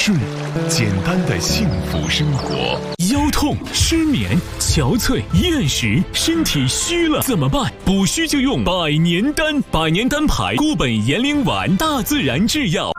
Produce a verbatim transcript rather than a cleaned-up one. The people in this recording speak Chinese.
顺，简单的幸福生活。 腰痛、失眠、憔悴、厌食，身体虚了怎么办？补虚就用百年丹，百年丹牌固本延龄丸，大自然制药。